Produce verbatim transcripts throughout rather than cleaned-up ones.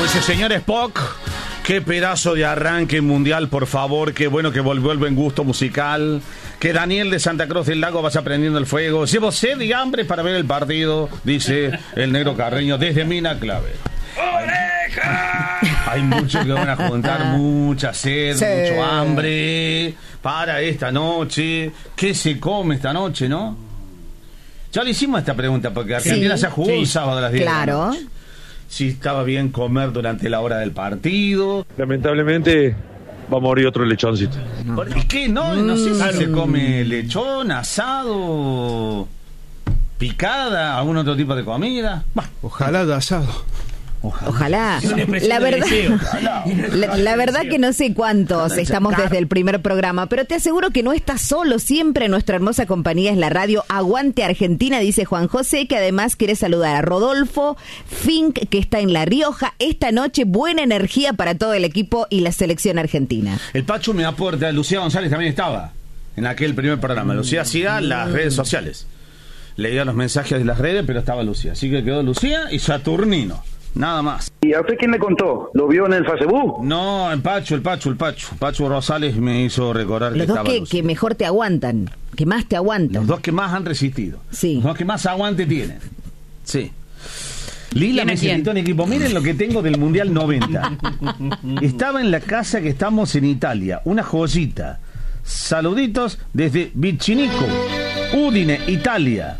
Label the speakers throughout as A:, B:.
A: Dice, señor Spock, qué pedazo de arranque mundial, por favor. Qué bueno que volvió el buen gusto musical. Que Daniel de Santa Cruz del Lago vaya prendiendo el fuego. Llevo sed y hambre para ver el partido, dice el negro Carreño desde Mina Clave. ¡Oreja! Hay muchos que van a juntar mucha sed, sí. mucho hambre para esta noche. ¿Qué se come esta noche, no? Ya le hicimos esta pregunta porque Argentina sí. se jugó sí. un sábado a las diez
B: claro.
A: de la noche. Si estaba bien comer durante la hora del partido.
C: Lamentablemente va a morir otro lechoncito.
A: No, ¿Y qué? No, no sé si mm. se come lechón, asado, picada, algún otro tipo de comida.
D: Bah, ojalá de asado.
B: Ojalá. Ojalá. La verdad, la, la verdad que no sé cuántos estamos desde el primer programa, pero te aseguro que no estás solo. Siempre nuestra hermosa compañía es la radio. Aguante Argentina, dice Juan José, que además quiere saludar a Rodolfo Fink, que está en La Rioja. Esta noche, buena energía para todo el equipo y la selección argentina.
A: El Pacho me aporta, Lucía González también estaba en aquel primer programa. Lucía hacía las redes sociales. Leía los mensajes de las redes, pero estaba Lucía. Así que quedó Lucía y Saturnino. Nada más.
E: ¿Y a usted quién le contó? ¿Lo vio en el Facebook?
A: No, el Pacho, el Pacho, el Pacho. Pacho Rosales me hizo recordar
B: los
A: que
B: dos
A: estaba
B: que,
A: Lucía.
B: que mejor te aguantan, que más te aguantan.
A: Los dos que más han resistido.
B: Sí.
A: Los dos que más aguante tienen. Sí. Lila me invitó en equipo. Miren lo que tengo del Mundial noventa. Estaba en la casa que estamos en Italia. Una joyita. Saluditos desde Vicinico, Udine, Italia.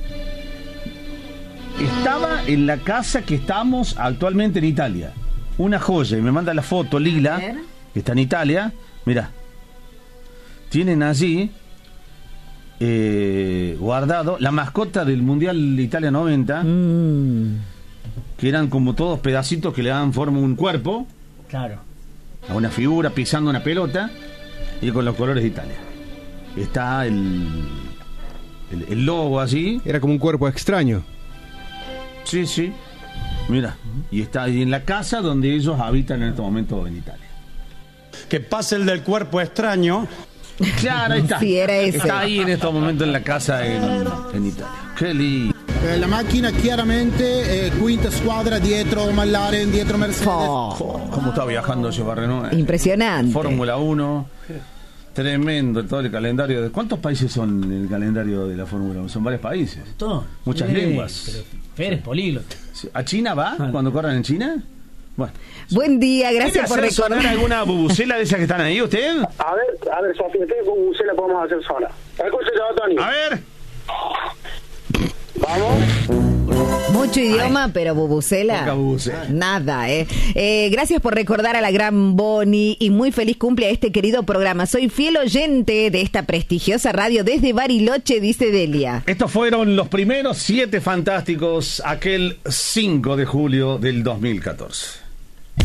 A: Estaba en la casa que estamos actualmente en Italia. Una joya. Y me manda la foto Lila, que está en Italia. Mirá. Tienen allí eh, guardado la mascota del Mundial Italia noventa. Mm. Que eran como todos pedacitos que le daban forma a un cuerpo.
F: Claro.
A: A una figura pisando una pelota. Y con los colores de Italia. Está el, el, el logo allí.
D: Era como un cuerpo extraño.
A: Sí, sí. Mira, y está ahí en la casa donde ellos habitan en este momento en Italia.
G: Que pase el del cuerpo extraño.
A: Claro, ahí está.
B: Sí, era ese.
A: Está ahí en estos momentos en la casa en, en Italia. Qué lindo.
H: Eh, la macchina chiaramente eh, quinta squadra dietro McLaren, dietro Mercedes.
A: Oh, ¿Cómo está viajando ese Barrenó?
B: Impresionante.
A: Fórmula uno. Tremendo todo el calendario. ¿De cuántos países son el calendario de la Fórmula uno? Son varios países.
F: Todo.
A: Muchas
F: sí,
A: lenguas.
F: Pero Fer es políglota.
A: ¿A China va ah. cuando corran en China? Bueno.
B: Buen día, gracias por recordar.
A: ¿Alguna bubucela de esas que están ahí usted?
E: A ver, a ver, Sofía, ¿qué bubucela podemos hacer sola? Escúchate, Tony.
A: A ver.
E: Vamos.
B: Mucho idioma, Ay. pero bubucela, nada, ¿eh? ¿eh? Gracias por recordar a la gran Bonnie y muy feliz cumple a este querido programa. Soy fiel oyente de esta prestigiosa radio desde Bariloche, dice Delia.
A: Estos fueron los primeros siete fantásticos aquel cinco de julio del dos mil catorce.